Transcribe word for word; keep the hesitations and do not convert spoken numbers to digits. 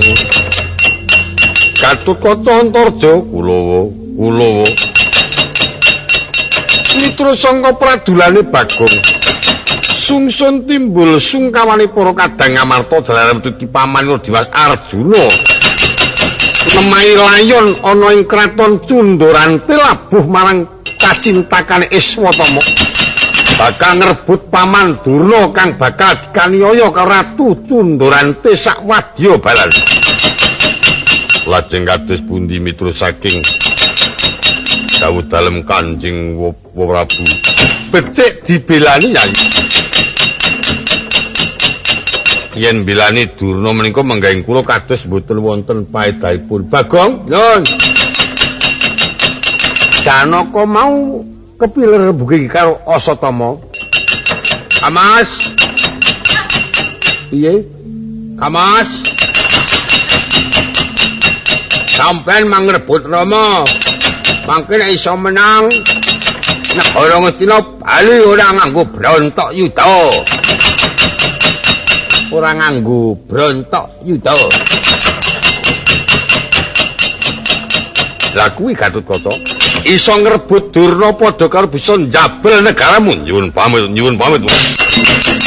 Gatotkaca Antarja Kulawa Kulawa Mitra sangka pradulane Bagong sungsun timbul sungkawane para kadang amarta dalam tuti paman Dimas Arjuna lemai layon ana ing kraton Cundurante labuh marang kacintakane Iswatama bakal ngrebut paman Durna kang bakal dikaniaya karo Ratu Cundurante sakwadya balan lajeng kados pundi mitra saking dawuh dalem Kanjeng Prabu becik dibelani Yai yen bilani Durna menika manggaing kula kados mboten wonten paedahipun Bagong nyun Janaka mau kepiler rembuge karo Asatama Kamas piye Kamas sampean mangrebut Rama mangke nek iso menang negara Ngastina bali ora nganggo brontok yuda ora nganggo brontok yuda lah kuwi Gatotkaca iso ngrebut Durna padha karo bisa njabel negaramu nyuwun pamit nyuwun pamit